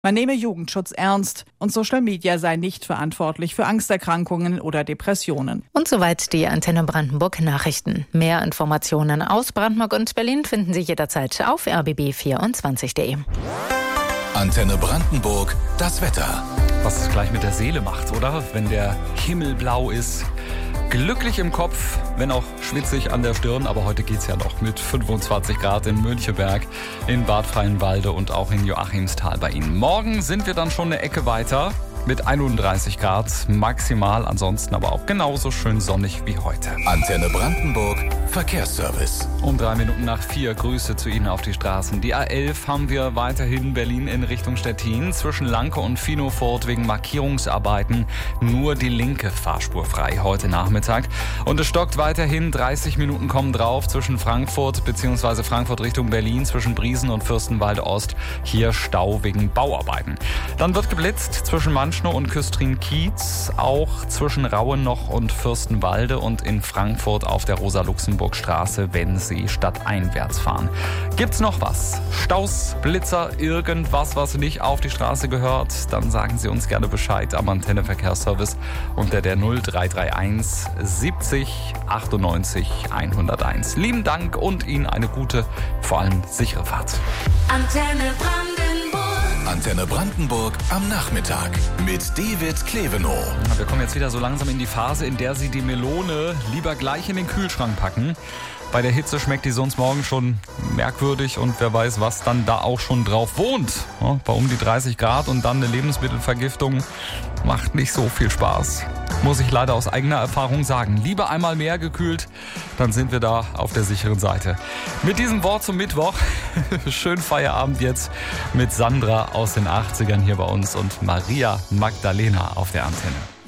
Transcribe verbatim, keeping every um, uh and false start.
Man nehme Jugendschutz ernst und Social Media sei nicht verantwortlich für Angsterkrankungen oder Depressionen. Und soweit die Antenne Brandenburg Nachrichten. Mehr Informationen aus Brandenburg und Berlin finden Sie jederzeit auf r b b vierundzwanzig punkt d e. Antenne Brandenburg, das Wetter. Was es gleich mit der Seele macht, oder? Wenn der Himmel blau ist. Glücklich im Kopf, wenn auch schwitzig an der Stirn. Aber heute geht's ja noch mit fünfundzwanzig Grad in Müncheberg, in Bad Freienwalde und auch in Joachimsthal bei Ihnen. Morgen sind wir dann schon eine Ecke weiter mit einunddreißig Grad maximal. Ansonsten aber auch genauso schön sonnig wie heute. Antenne Brandenburg, Verkehrsservice. Um drei Minuten nach vier Grüße zu Ihnen auf die Straßen. Die A elf haben wir weiterhin Berlin in Richtung Stettin. Zwischen Lanke und Finofort wegen Markierungsarbeiten nur die linke Fahrspur frei heute Nachmittag. Und es stockt weiterhin. dreißig Minuten kommen drauf zwischen Frankfurt bzw. Frankfurt Richtung Berlin, zwischen Briesen und Fürstenwalde Ost. Hier Stau wegen Bauarbeiten. Dann wird geblitzt zwischen Manchester und Küstrin-Kiez, auch zwischen Rauenoch und Fürstenwalde und in Frankfurt auf der Rosa-Luxemburg-Straße, wenn Sie stadteinwärts fahren. Gibt's noch was? Staus, Blitzer, irgendwas, was nicht auf die Straße gehört? Dann sagen Sie uns gerne Bescheid am Antenne Verkehrsservice unter der null drei drei eins siebzig achtundneunzig hunderteins. Lieben Dank und Ihnen eine gute, vor allem sichere Fahrt. Antenne Brandenburg. Antenne Brandenburg am Nachmittag mit David Klevenow. Wir kommen jetzt wieder so langsam in die Phase, in der Sie die Melone lieber gleich in den Kühlschrank packen. Bei der Hitze schmeckt die sonst morgen schon merkwürdig und wer weiß, was dann da auch schon drauf wohnt. Ja, bei um die dreißig Grad und dann eine Lebensmittelvergiftung macht nicht so viel Spaß. Muss ich leider aus eigener Erfahrung sagen. Lieber einmal mehr gekühlt, dann sind wir da auf der sicheren Seite. Mit diesem Wort zum Mittwoch. Schönen Feierabend jetzt mit Sandra aus den achtzigern hier bei uns und Maria Magdalena auf der Antenne.